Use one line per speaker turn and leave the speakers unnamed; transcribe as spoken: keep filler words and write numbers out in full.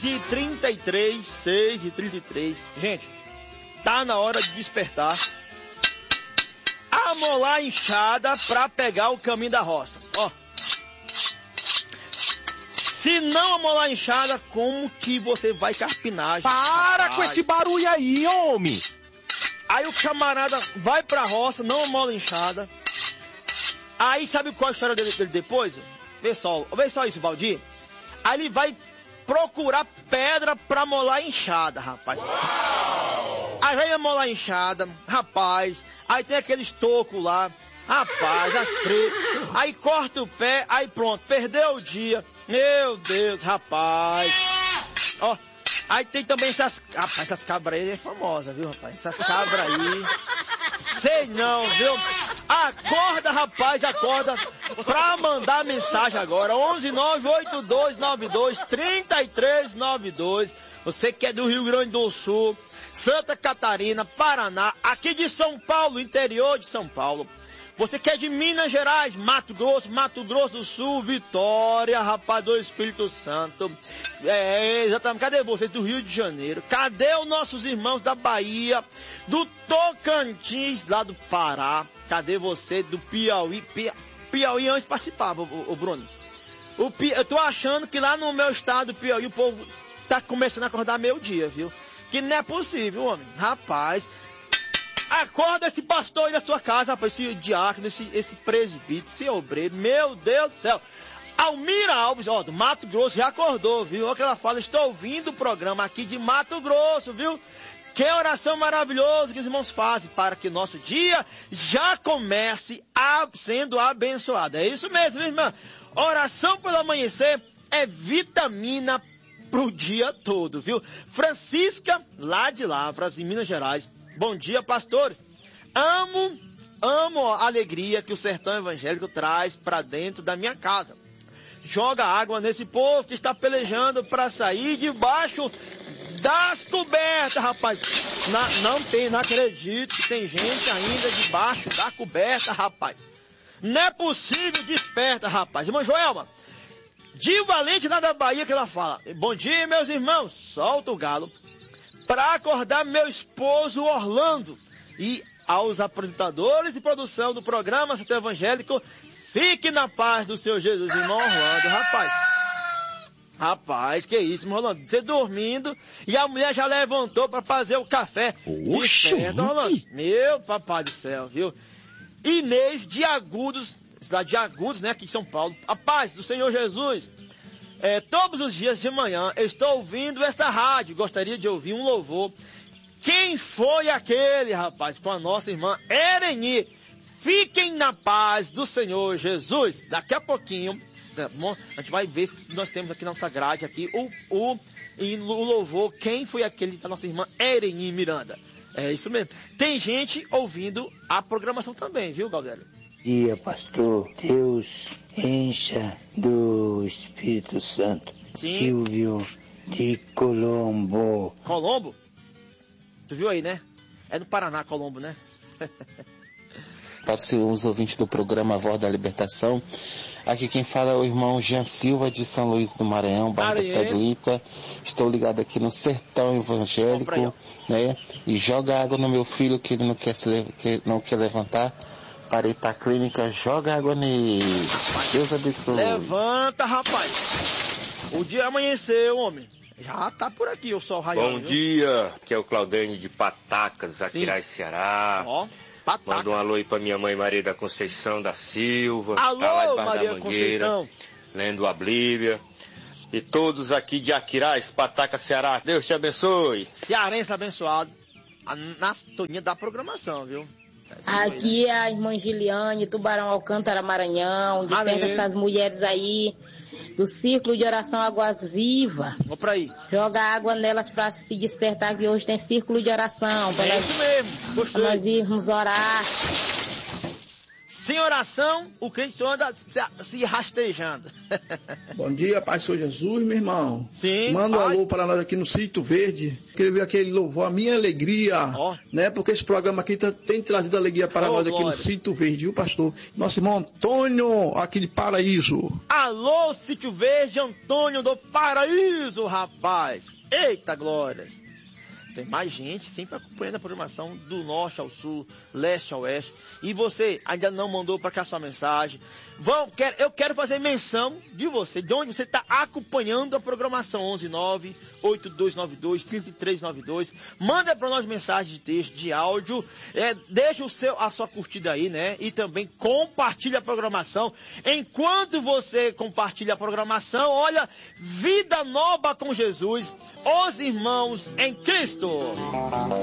e trinta e três, seis e trinta e três. Gente, tá na hora de despertar. Amolar a enxada pra pegar o caminho da roça. Ó. Se não amolar a enxada, como que você vai carpinar?
Para com esse barulho aí, homem!
Aí o camarada vai pra roça, não amola a enxada. Aí sabe qual a história dele, dele depois? Vê só, vê só isso, Valdir. Aí ele vai procurar pedra pra molar a enxada, rapaz. Uau! Aí vai amolar a enxada, rapaz. Aí tem aqueles tocos lá, rapaz, as freiras. Aí corta o pé, aí pronto, perdeu o dia. Meu Deus, rapaz. Ó, aí tem também essas... Rapaz, essas cabras aí é famosa, viu, rapaz? Essas cabras aí... Sei não, viu? Acorda, rapaz, acorda pra mandar mensagem agora. onze nove oito dois nove dois três três nove dois. Você que é do Rio Grande do Sul, Santa Catarina, Paraná, aqui de São Paulo, interior de São Paulo. Você que é de Minas Gerais, Mato Grosso, Mato Grosso do Sul, Vitória, rapaz do Espírito Santo. É, exatamente. Cadê vocês do Rio de Janeiro? Cadê os nossos irmãos da Bahia, do Tocantins, lá do Pará? Cadê você do Piauí? Pi... Piauí antes participava, o, o Bruno. O Pi... Eu tô achando que lá no meu estado, Piauí, o povo tá começando a acordar meio-dia, viu? Que não é possível, homem. Rapaz... Acorda esse pastor aí da sua casa, rapaz, esse diácono, esse, esse presbítero, esse obreiro, meu Deus do céu. Almira Alves, ó, do Mato Grosso, já acordou, viu? Olha que ela fala, estou ouvindo o programa aqui de Mato Grosso, viu? Que oração maravilhosa que os irmãos fazem para que o nosso dia já comece a, sendo abençoado. É isso mesmo, viu, irmã? Oração pelo amanhecer é vitamina pro dia todo, viu? Francisca, lá de Lavras, em Minas Gerais. Bom dia, pastores. Amo, amo a alegria que o sertão evangélico traz para dentro da minha casa. Joga água nesse povo que está pelejando para sair debaixo das cobertas, rapaz. Na, não tem, não acredito que tem gente ainda debaixo da coberta, rapaz. Não é possível, desperta, rapaz. Irmã Joelma, de Valente lá da Bahia que ela fala. Bom dia, meus irmãos. Solta o galo. Para acordar meu esposo Orlando e aos apresentadores e produção do programa Sertão Evangélico, fique na paz do seu Jesus, irmão Orlando, rapaz. Rapaz, que isso, irmão Orlando, você dormindo e a mulher já levantou para fazer o café.
Oxi,
Orlando, meu papai do céu, viu? Inês de Agudos, cidade de Agudos, né, aqui em São Paulo. A paz do Senhor Jesus. É, todos os dias de manhã eu estou ouvindo esta rádio, gostaria de ouvir um louvor. Quem foi aquele, rapaz, com a nossa irmã Ereni? Fiquem na paz do Senhor Jesus. Daqui a pouquinho, tá bom? A gente vai ver se nós temos aqui na nossa grade, aqui, o, o, o louvor, quem foi aquele da nossa irmã Ereni Miranda. É isso mesmo. Tem gente ouvindo a programação também, viu, Galdério?
Dia, pastor. Deus encha do Espírito Santo.
Sim.
Silvio de Colombo.
Colombo? Tu viu aí, né? É no Paraná, Colombo, né?
Para os ouvintes do programa Voz da Libertação, aqui quem fala é o irmão Jean Silva de São Luís do Maranhão, bairro da Cidade do Ica. Estou ligado aqui no Sertão Evangélico, né? E joga água no meu filho que ele não quer, se, que não quer levantar. Para ir para a clínica, joga água nele. Deus abençoe.
Levanta, rapaz. O dia amanheceu, homem. Já tá por aqui o sol raiando.
Bom viu? Dia, que é o Claudênio de Patacas, Aquiraz, Ceará.
Ó, Patacas.
Manda um alô aí pra minha mãe Maria da Conceição da Silva.
Alô,
tá lá de
Maria
Mangueira, Conceição. Lendo a Bíblia. E todos aqui de Aquiraz, Patacas, Ceará. Deus te abençoe.
Cearense abençoado. Na toninha da programação, viu?
Aqui é a irmã Giliane, Tubarão Alcântara, Maranhão. Desperta essas mulheres aí do Círculo de Oração Águas Vivas.
Vamos pra aí.
Joga água nelas pra se despertar, que hoje tem Círculo de Oração.
É nós, isso mesmo. Gostei.
Pra nós irmos orar.
Sem oração, o crente só anda se, se rastejando.
Bom dia, Pai Senhor Jesus, meu irmão.
Sim.
Manda um
pai.
alô para nós aqui no Sítio Verde. Queria ver aquele louvor, a minha alegria,
oh.
né? Porque esse programa aqui tá, tem trazido alegria para oh, nós aqui glória. no Sítio Verde, viu, pastor? Nosso irmão Antônio, aqui de Paraíso.
Alô, Sítio Verde, Antônio do Paraíso, rapaz. Eita, glórias. Tem mais gente sempre acompanhando a programação do norte ao sul, leste ao oeste. E você ainda não mandou para cá sua mensagem. Vão, quero, eu quero fazer menção de você, de onde você está acompanhando a programação. onze nove oito dois nove dois três três nove dois. Manda para nós mensagem de texto, de áudio. É, deixa o seu, a sua curtida aí, né? E também compartilha a programação. Enquanto você compartilha a programação, olha, vida nova com Jesus. Os irmãos em Cristo.